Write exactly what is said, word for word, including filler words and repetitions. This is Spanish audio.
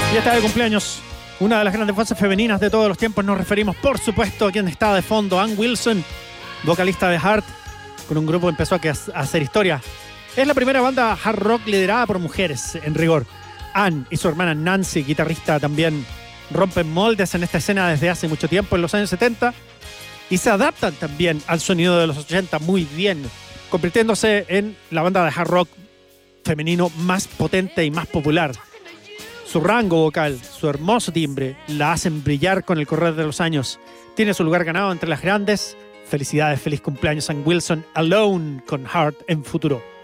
Y está de cumpleaños una de las grandes voces femeninas de todos los tiempos. Nos referimos, por supuesto, a quien está de fondo, Ann Wilson, vocalista de Heart. Con un grupo empezó a hacer historia. Es la primera banda hard rock liderada por mujeres, en rigor. Ann y su hermana Nancy, guitarrista, también rompen moldes en esta escena desde hace mucho tiempo, en los años setenta. Y se adaptan también al sonido de los ochenta muy bien, convirtiéndose en la banda de hard rock femenino más potente y más popular. Su rango vocal, su hermoso timbre, la hacen brillar con el correr de los años. Tiene su lugar ganado entre las grandes. Felicidades, feliz cumpleaños, Ann Wilson, Alone con Heart en Futuro.